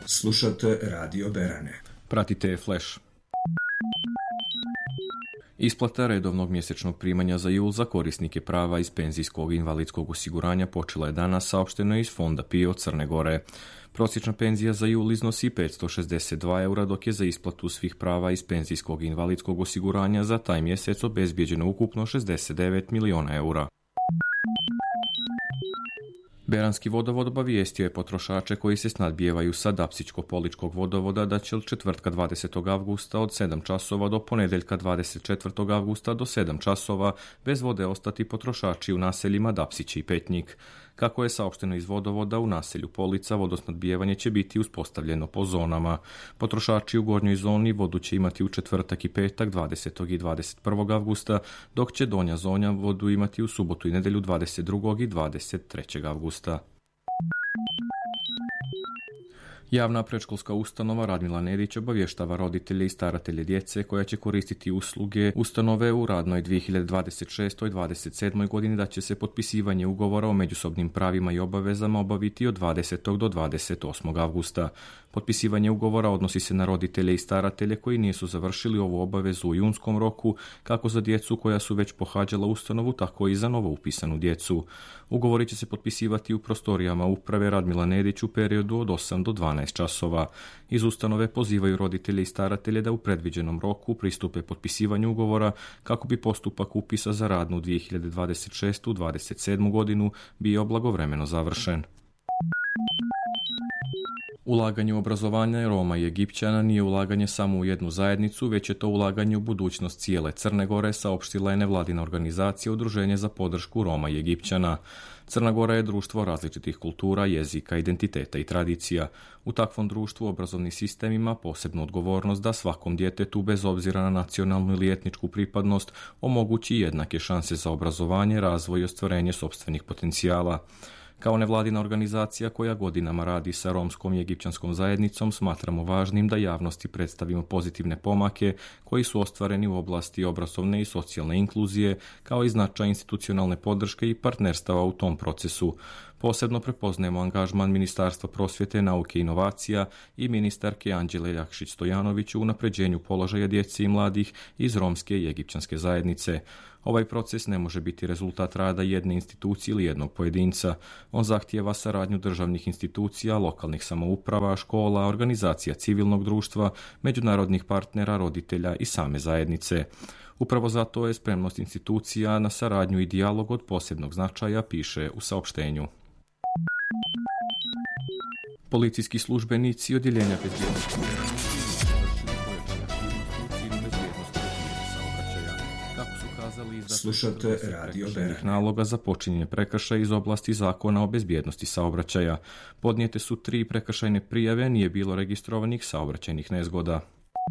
Slušate Radio Berane. Pratite Flash. Isplata redovnog mjesečnog primanja za jul za korisnike prava iz penzijskog i invalidskog osiguranja počela je danas, saopšteno iz Fonda PIO Crne Gore. Prosječna penzija za jul iznosi 562 eura, dok je za isplatu svih prava iz penzijskog i invalidskog osiguranja za taj mjesec obezbijeđeno ukupno 69 miliona eura. Beranski vodovod obavijestio je potrošače koji se snadbijevaju sa Dapsičko-Poličkog vodovoda da će od četvrtka 20. avgusta od 7 časova do ponedeljka 24. avgusta do 7 časova bez vode ostati potrošači u naseljima Dapsić i Petnjik. Kako je saopšteno iz vodovoda, u naselju Polica vodosnadbijevanje će biti uspostavljeno po zonama. Potrošači u gornjoj zoni vodu će imati u četvrtak i petak 20. i 21. avgusta, dok će donja zona vodu imati u subotu i nedelju 22. i 23. avgusta. Javna predškolska ustanova Radmila Nedić obavještava roditelje i staratelje djece koja će koristiti usluge ustanove u radnoj 2026. i 2027. godini da će se potpisivanje ugovora o međusobnim pravima i obavezama obaviti od 20. do 28. avgusta. Potpisivanje ugovora odnosi se na roditelje i staratelje koji nisu završili ovu obavezu u junskom roku, kako za djecu koja su već pohađala ustanovu, tako i za novo upisanu djecu. Ugovori će se potpisivati u prostorijama uprave Radmila Nedić u periodu od 8 do 12 časova. Iz ustanove pozivaju roditelje i staratelje da u predviđenom roku pristupe potpisivanju ugovora kako bi postupak upisa za radnu 2026-2027 godinu bio blagovremeno završen. Ulaganje u obrazovanje Roma i Egipćana nije ulaganje samo u jednu zajednicu, već je to ulaganje u budućnost cijele Crne Gore, saopštila je nevladina organizacija Udruženje za podršku Roma i Egipćana. Crna Gora je društvo različitih kultura, jezika, identiteta i tradicija. U takvom društvu obrazovni sistem ima posebnu odgovornost da svakom djetetu, bez obzira na nacionalnu ili etničku pripadnost, omogući jednake šanse za obrazovanje, razvoj i ostvarenje sopstvenih potencijala. Kao nevladina organizacija koja godinama radi sa romskom i egipćanskom zajednicom, smatramo važnim da javnosti predstavimo pozitivne pomake koji su ostvareni u oblasti obrazovne i socijalne inkluzije, kao i značaj institucionalne podrške i partnerstava u tom procesu. Posebno prepoznajemo angažman Ministarstva prosvjete, nauke i inovacija i ministarke Anđele Jakšić-Stojanović u unapređenju položaja djece i mladih iz romske i egipćanske zajednice. Ovaj proces ne može biti rezultat rada jedne institucije ili jednog pojedinca. On zahtijeva saradnju državnih institucija, lokalnih samouprava, škola, organizacija civilnog društva, međunarodnih partnera, roditelja i same zajednice. Upravo zato je spremnost institucija na saradnju i dijalog od posebnog značaja, piše u saopštenju. Policijski službenici odjeljenja bezbjednosti Slušate Radio Berane. Naloga za počinjenje prekršaja iz oblasti Zakona o bezbjednosti saobraćaja. Podnijete su 3 prekršajne prijave, nije bilo registrovanih saobraćajnih nezgoda.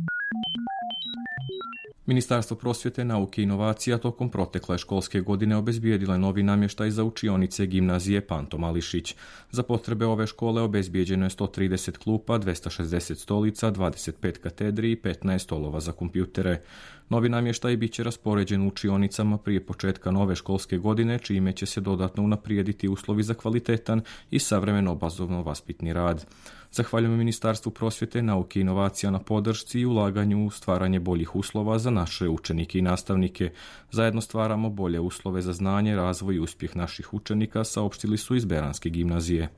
Ministarstvo prosvjete, nauke i inovacija tokom protekle školske godine obezbijedilo je novi namještaj za učionice gimnazije Panto Mališić. Za potrebe ove škole obezbijeđeno je 130 klupa, 260 stolica, 25 katedri i 15 stolova za kompjutere. Novi namještaj bit će raspoređen u učionicama prije početka nove školske godine, čime će se dodatno unaprijediti uslovi za kvalitetan i savremeno obrazovno-vaspitni rad. Zahvaljujemo Ministarstvu prosvjete, nauke i inovacija na podršci i ulaganju u stvaranje boljih uslova za naše učenike i nastavnike. Zajedno stvaramo bolje uslove za znanje, razvoj i uspjeh naših učenika, saopštili su iz Beranske gimnazije.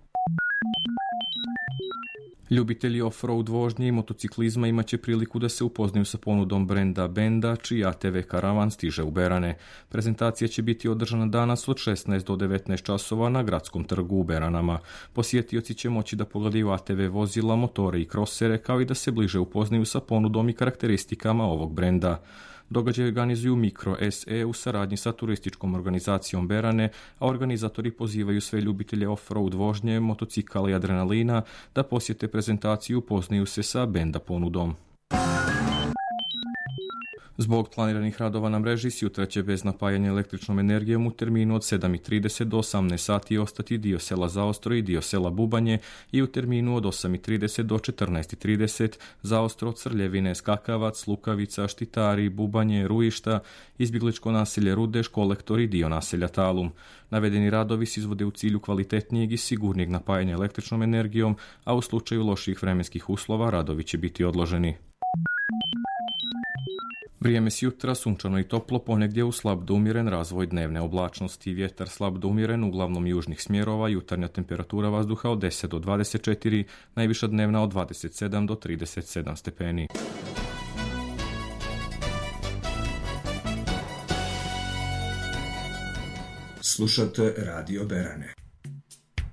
Ljubitelji off-road vožnje i motociklizma imat će priliku da se upoznaju sa ponudom brenda Benda, čiji ATV karavan stiže u Berane. Prezentacija će biti održana danas od 16 do 19 časova na Gradskom trgu u Beranama. Posjetioci će moći da pogledaju ATV vozila, motore i krosere, kao i da se bliže upoznaju sa ponudom i karakteristikama ovog brenda. Događaj organizuju Mikro SE u saradnji sa turističkom organizacijom Berane, a organizatori pozivaju sve ljubitelje off-road vožnje, motocikala i adrenalina da posjete prezentaciju i upoznaju se sa benda ponudom. Zbog planiranih radova na mreži sutra će bez napajanja električnom energijom u terminu od 7:30 do 18 sati ostati dio sela Zaostro i dio sela Bubanje i u terminu od 8:30 do 14:30 Zaostro od Crljevine, Skakavac, Lukavica, Štitari, Bubanje, Ruišta, izbjegličko naselje Rudeš, Kolektor i dio naselja Talum. Navedeni radovi se izvode u cilju kvalitetnijeg i sigurnijeg napajanja električnom energijom, a u slučaju loših vremenskih uslova radovi će biti odloženi. Vrijeme s jutra sunčano i toplo, ponegdje u slab do umjeren razvoj dnevne oblačnosti. Vjetar slab do umjeren, uglavnom južnih smjerova, jutarnja temperatura vazduha od 10 do 24, najviša dnevna od 27 do 37 stepeni. Slušate Radio Berane.